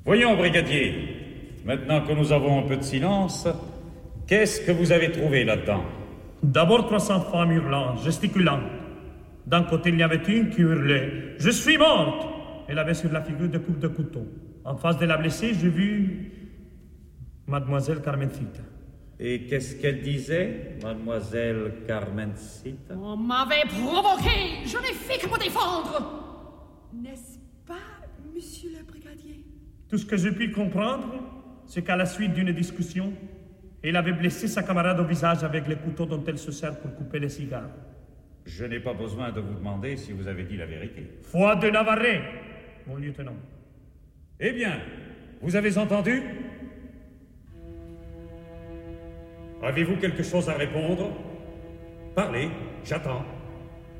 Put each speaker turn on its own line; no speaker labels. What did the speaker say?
Voyons, brigadier, maintenant que nous avons un peu de silence, qu'est-ce que vous avez trouvé là-dedans?
D'abord 300 femmes hurlantes, gesticulantes. D'un côté, il y avait une qui hurlait « Je suis morte !» Elle avait sur la figure des coupes de couteau. En face de la blessée, j'ai vu Mademoiselle Carmencita.
Et qu'est-ce qu'elle disait, Mademoiselle Carmencita?
On m'avait provoqué, je n'ai fait que me défendre.
N'est-ce pas, monsieur le brigadier?
Tout ce que j'ai pu comprendre, c'est qu'à la suite d'une discussion, elle avait blessé sa camarade au visage avec les couteaux dont elle se sert pour couper les cigares.
Je n'ai pas besoin de vous demander si vous avez dit la vérité.
Foi de Navarre, mon lieutenant.
Eh bien, vous avez entendu? Avez-vous quelque chose à répondre? Parlez, j'attends.